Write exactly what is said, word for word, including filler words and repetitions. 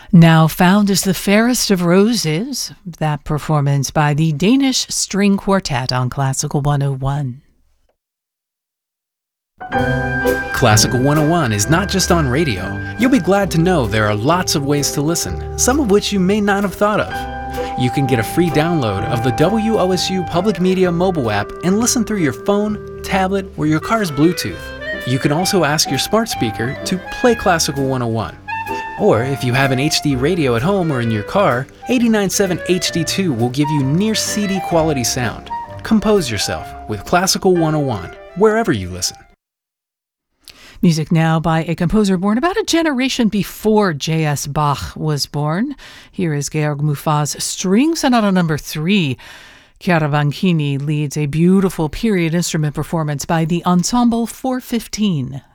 Now found as the fairest of roses, that performance by the Danish String Quartet on Classical one oh one. Classical one oh one is not just on radio. You'll be glad to know there are lots of ways to listen, some of which you may not have thought of. You can get a free download of the W O S U Public Media mobile app and listen through your phone, tablet, or your car's Bluetooth. You can also ask your smart speaker to play Classical one oh one. Or if you have an H D radio at home or in your car, eighty-nine point seven H D two will give you near C D quality sound. Compose yourself with Classical one oh one, wherever you listen. Music now by a composer born about a generation before J S Bach was born. Here is Georg Muffat's String Sonata Number three. Chiara Banchini leads a beautiful period instrument performance by the Ensemble four fifteen.